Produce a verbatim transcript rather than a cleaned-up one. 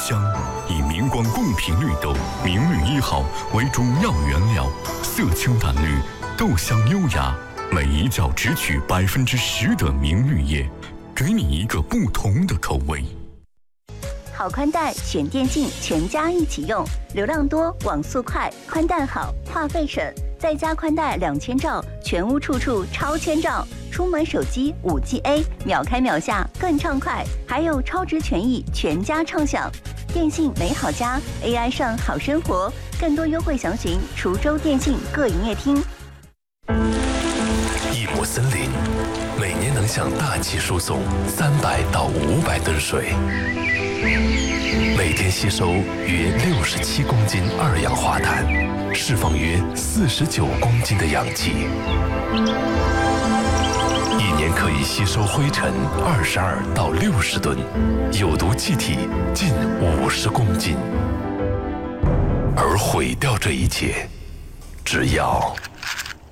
香，以明光贡品绿豆明绿一号为主要原料，色清淡绿，豆香优雅，每一角只取百分之十的明绿叶，给你一个不同的口味。 好宽带选电信，全家一起用，流量多，网速快，宽带好，话费省，再加宽带两千兆，全屋处处超千兆，出门手机五 G A， 秒开秒下更畅快，还有超值权益，全家畅享。电信美好家 A I 上好生活，更多优惠详询滁州电信各营业厅。 一亩森林每年能向大气输送三百到五百吨水，每天吸收约六十七公斤二氧化碳，释放约四十九公斤的氧气，一年可以吸收灰尘二十二到六十吨，有毒气体近五十公斤。而毁掉这一切，只要